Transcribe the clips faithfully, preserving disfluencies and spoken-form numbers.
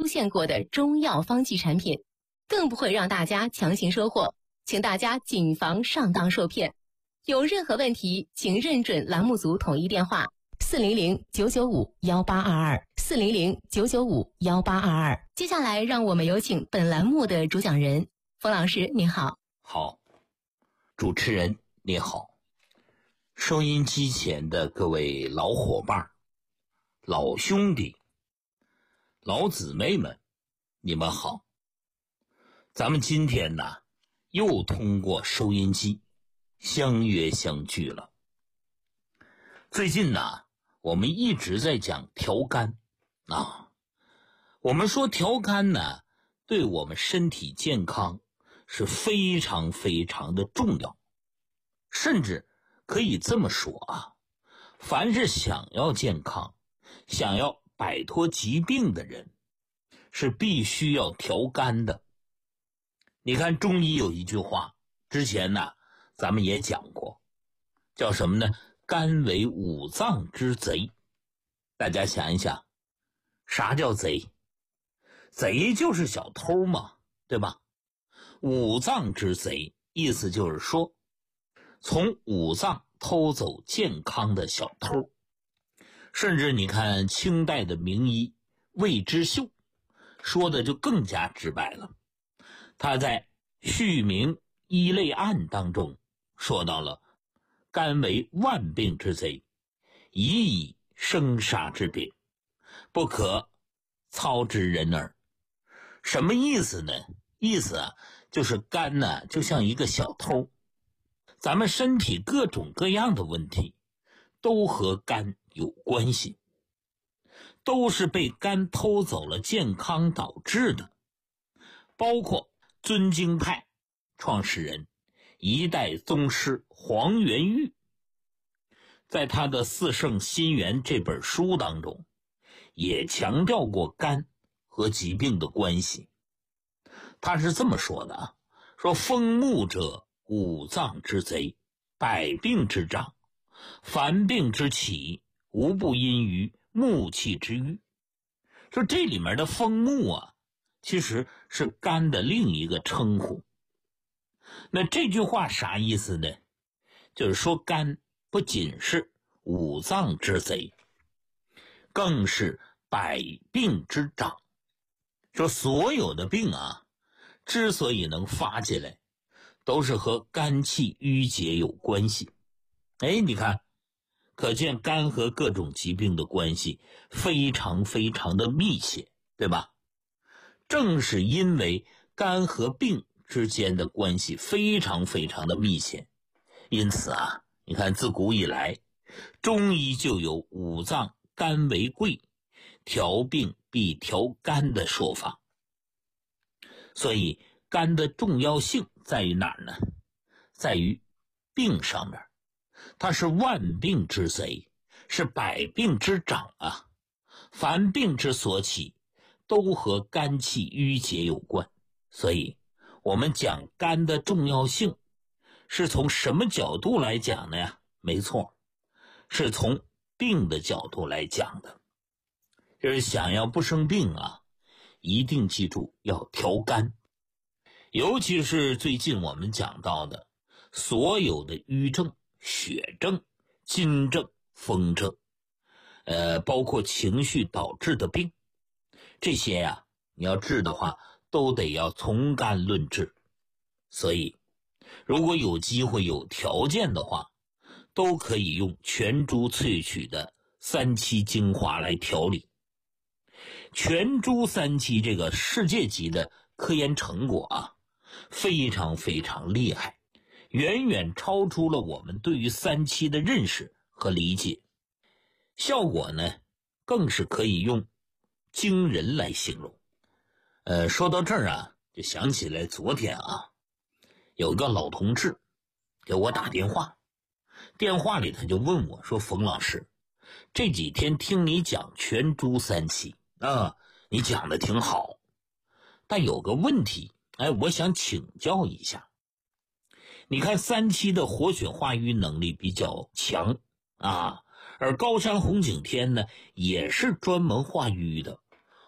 现过的中药方剂产品，更不会让大家强行收货，请大家谨防上当受骗。有任何问题，请认准栏目组统一电话四零零九九五幺八二二四零零九九五幺八二二。接下来，让我们有请本栏目的主讲人冯老师，您好。 好，主持人你好，收音机前的各位老伙伴、老兄弟、老姊妹们，你们好。咱们今天呢，又通过收音机相约相聚了。最近呢，我们一直在讲调肝啊。我们说调肝呢，对我们身体健康是非常非常的重要，甚至可以这么说啊，凡是想要健康、想要摆脱疾病的人，是必须要调肝的。你看中医有一句话，之前呢咱们也讲过，叫什么呢？肝为五脏之贼。大家想一想，啥叫贼？贼就是小偷嘛，对吧？五脏之贼，意思就是说，从五脏偷走健康的小偷。甚至你看清代的名医魏之秀说的就更加直白了，他在《续明医类案》当中说到了肝为万病之贼，宜以生杀之病，不可操之人耳。什么意思呢？意思啊，就是肝呢就像一个小偷，咱们身体各种各样的问题都和肝有关系，都是被肝偷走了健康导致的。包括尊经派创始人一代宗师黄元玉，在他的《四圣心源》这本书当中也强调过肝和疾病的关系。他是这么说的啊，说风木者五脏之贼，百病之长，凡病之起，无不因于木气之郁。说这里面的风木啊，其实是肝的另一个称呼。那这句话啥意思呢？就是说肝不仅是五脏之贼，更是百病之长。说所有的病啊，之所以能发起来，都是和肝气郁结有关系。哎，你看，可见肝和各种疾病的关系非常非常的密切，对吧？正是因为肝和病之间的关系非常非常的密切，因此啊，你看自古以来，中医就有五脏肝为贵，调病必调肝的说法。所以肝的重要性在于哪儿呢？在于病上面，它是万病之贼，是百病之长啊。凡病之所起，都和肝气郁结有关。所以我们讲肝的重要性，是从什么角度来讲的呀？没错，是从病的角度来讲的。就是想要不生病啊，一定记住要调肝。尤其是最近我们讲到的所有的瘀症、血症、筋症、风症，呃，包括情绪导致的病，这些呀、啊，你要治的话，都得要从肝论治。所以，如果有机会、有条件的话，都可以用全株萃取的三七精华来调理。全株三七这个世界级的科研成果啊，非常非常厉害，远远超出了我们对于三七的认识和理解。效果呢，更是可以用惊人来形容。呃，说到这儿啊，就想起来昨天啊，有个老同志给我打电话，电话里他就问我说：“冯老师，这几天听你讲全株三七啊，你讲的挺好，但有个问题，哎，我想请教一下。你看三七的活血化瘀能力比较强啊，而高山红景天呢，也是专门化瘀的，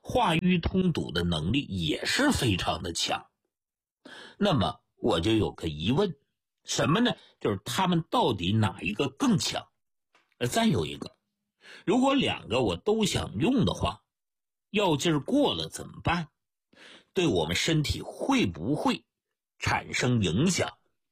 化瘀通堵的能力也是非常的强。那么我就有个疑问，什么呢？就是他们到底哪一个更强？再有一个，如果两个我都想用的话，药劲儿过了怎么办？对我们身体会不会产生影响？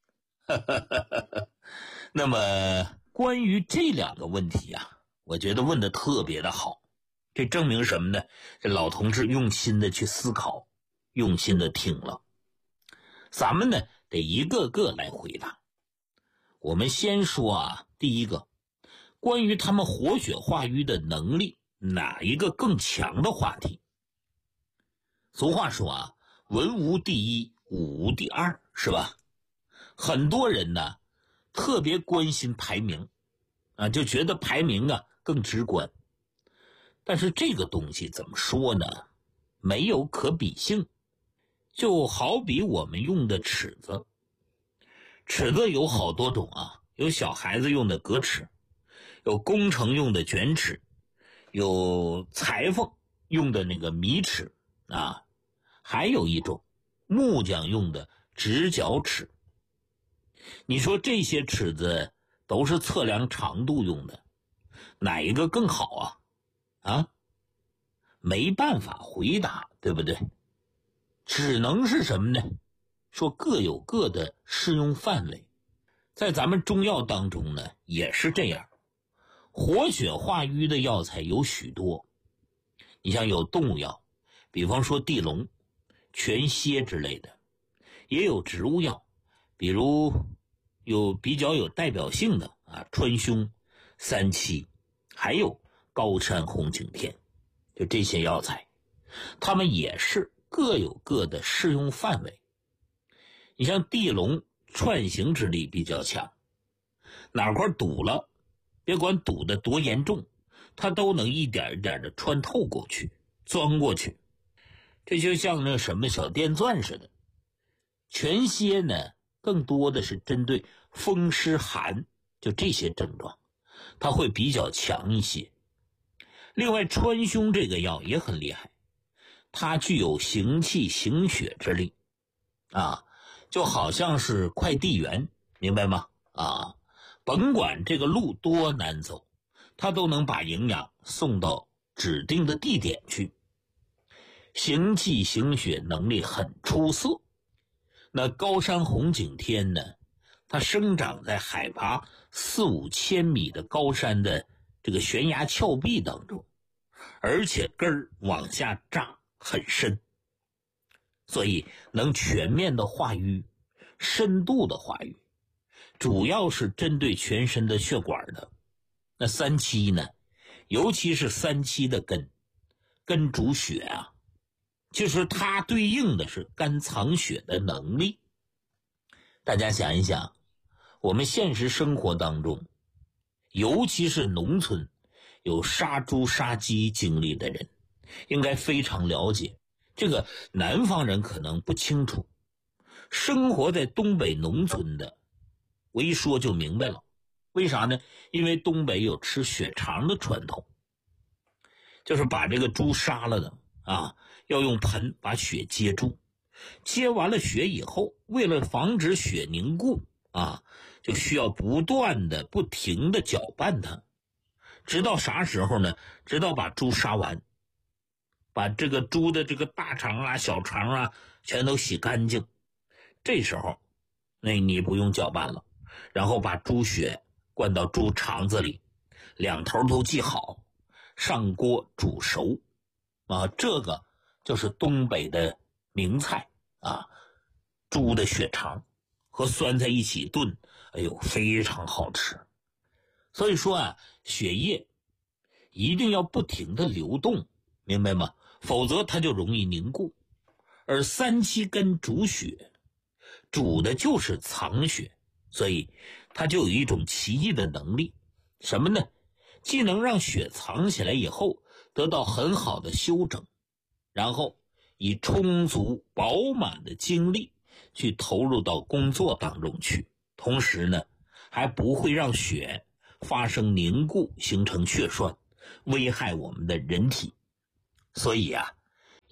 那么关于这两个问题啊，我觉得问得特别的好。这证明什么呢？这老同志用心的去思考，用心的听了。咱们呢得一个个来回答。我们先说啊，第一个，关于他们活血化瘀的能力哪一个更强的话题。俗话说啊，文无第一，武无第二，是吧？很多人呢特别关心排名啊，就觉得排名啊更直观。但是这个东西怎么说呢？没有可比性。就好比我们用的尺子，尺子有好多种啊，有小孩子用的格尺，有工程用的卷尺，有裁缝用的那个米尺啊，还有一种木匠用的直角尺。你说这些尺子都是测量长度用的，哪一个更好啊？啊，没办法回答，对不对？只能是什么呢？说各有各的适用范围。在咱们中药当中呢也是这样，活血化瘀的药材有许多。你像有动物药，比方说地龙、全蝎之类的，也有植物药，比如有比较有代表性的啊，川芎、三七，还有高山红景天，就这些药材，它们也是各有各的适用范围。你像地龙串行之力比较强，哪块堵了，别管堵得多严重，它都能一点一点的穿透过去，钻过去。这就像那什么小电钻似的。全蝎呢更多的是针对风湿寒，就这些症状它会比较强一些。另外川芎这个药也很厉害，它具有行气行血之力啊，就好像是快递员，明白吗？啊，甭管这个路多难走，它都能把营养送到指定的地点去，行气行血能力很出色。那高山红景天呢，它生长在海拔四五千米的高山的这个悬崖峭壁当中，而且根儿往下扎很深，所以能全面的化瘀，深度的化瘀，主要是针对全身的血管的。那三七呢，尤其是三七的根，根主血啊，就是它对应的是肝藏血的能力。大家想一想，我们现实生活当中，尤其是农村有杀猪杀鸡经历的人，应该非常了解。这个南方人可能不清楚，生活在东北农村的，我一说就明白了。为啥呢？因为东北有吃血肠的传统，就是把这个猪杀了的啊，要用盆把血接住，接完了血以后，为了防止血凝固啊，就需要不断的不停的搅拌它，直到啥时候呢？直到把猪杀完，把这个猪的这个大肠啊小肠啊全都洗干净，这时候那你不用搅拌了，然后把猪血灌到猪肠子里，两头都系好，上锅煮熟啊，这个就是东北的名菜啊，猪的血肠和酸菜一起炖，哎呦非常好吃。所以说啊，血液一定要不停的流动，明白吗？否则它就容易凝固。而三七根主血，主的就是藏血，所以它就有一种奇异的能力，什么呢？既能让血藏起来以后得到很好的休整，然后以充足饱满的精力去投入到工作当中去，同时呢还不会让血发生凝固形成血栓，危害我们的人体。所以啊，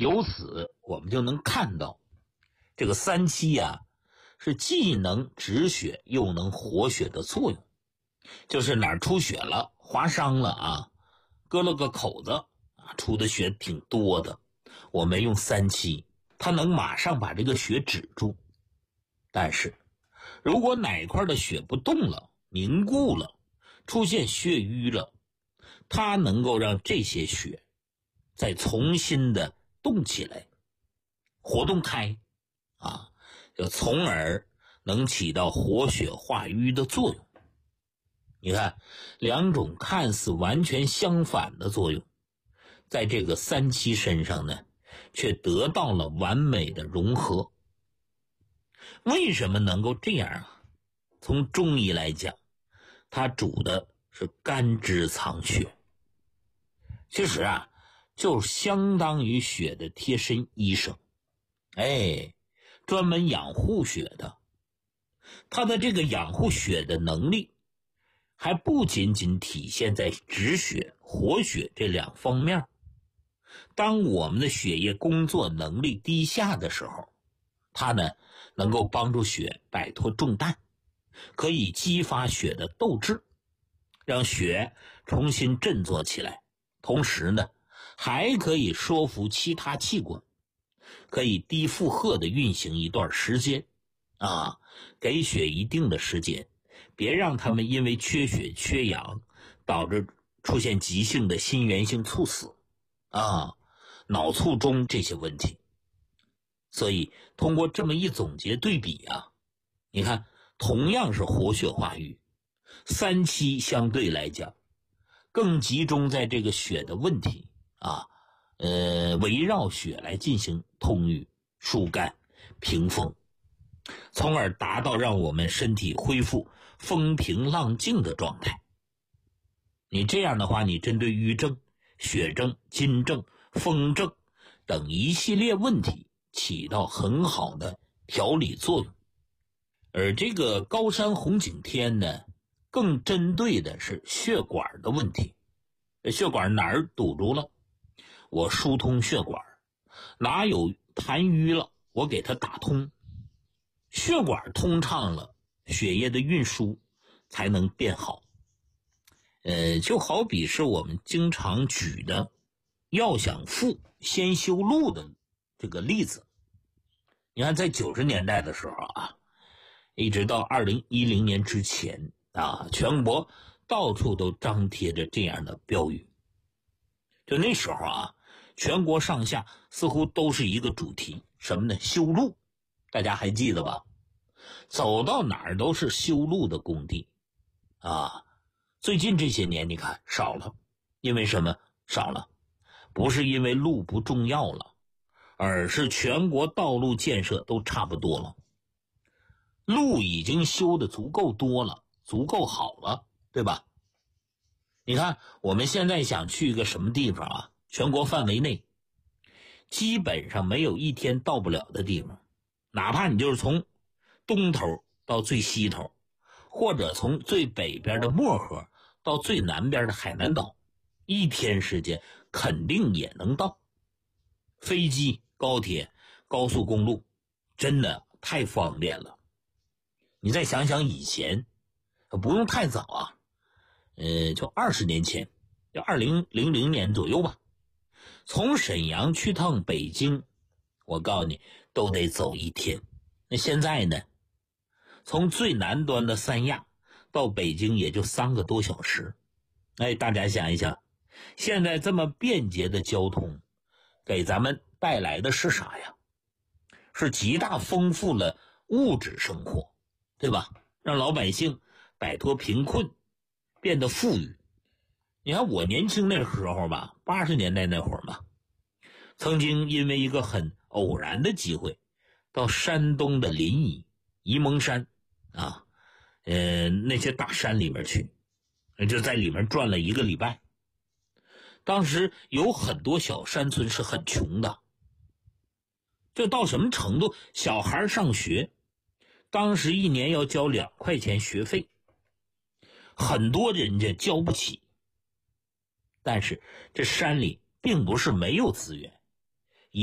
由此我们就能看到，这个三七啊，是既能止血又能活血的作用。就是哪儿出血了，划伤了啊，割了个口子啊，出的血挺多的，我们用三七，它能马上把这个血止住。但是如果哪块的血不动了，凝固了，出现血瘀了，它能够让这些血再重新的动起来，活动开啊，就从而能起到活血化瘀的作用。你看，两种看似完全相反的作用，在这个三七身上呢，却得到了完美的融合。为什么能够这样啊？从中医来讲，它主的是肝汁藏血，其实啊，就相当于血的贴身医生，哎，专门养护血的。它的这个养护血的能力，还不仅仅体现在止血、活血这两方面。当我们的血液工作能力低下的时候，它呢能够帮助血摆脱重担，可以激发血的斗志，让血重新振作起来。同时呢，还可以说服其他器官，可以低负荷的运行一段时间啊，给血一定的时间，别让他们因为缺血缺氧导致出现急性的心源性猝死啊、脑卒中这些问题。所以通过这么一总结对比啊，你看同样是活血化瘀，三七相对来讲更集中在这个血的问题啊，呃，围绕血来进行通瘀、疏肝、平风，从而达到让我们身体恢复风平浪静的状态。你这样的话，你针对瘀症、血症、筋症、风症等一系列问题起到很好的调理作用。而这个高山红景天呢，更针对的是血管的问题。血管哪儿堵住了，我疏通血管；哪有痰瘀了，我给它打通。血管通畅了，血液的运输才能变好。呃，就好比是我们经常举的要想富先修路的这个例子。你看在九十年代的时候啊，一直到二零一零年之前啊，全国到处都张贴着这样的标语。就那时候啊，全国上下似乎都是一个主题，什么呢？修路。大家还记得吧？走到哪儿都是修路的工地啊。最近这些年你看少了，因为什么少了？不是因为路不重要了，而是全国道路建设都差不多了，路已经修得足够多了，足够好了，对吧？你看我们现在想去一个什么地方啊，全国范围内基本上没有一天到不了的地方，哪怕你就是从东头到最西头，或者从最北边的漠河到最南边的海南岛，一天时间肯定也能到。飞机、高铁、高速公路真的太方便了。你再想想以前，不用太早啊，呃，就二十年前，就二零零零年左右吧，从沈阳去趟北京，我告诉你都得走一天。那现在呢，从最南端的三亚到北京也就三个多小时。哎，大家想一想，现在这么便捷的交通给咱们带来的是啥呀？是极大丰富了物质生活，对吧？让老百姓摆脱贫困，变得富裕。你看我年轻那时候吧，八十年代那会儿嘛，曾经因为一个很偶然的机会，到山东的临沂、沂蒙山啊，呃，那些大山里面去，就在里面转了一个礼拜。当时有很多小山村是很穷的，就到什么程度？小孩上学，当时一年要交两块钱学费，很多人家交不起。但是这山里并不是没有资源，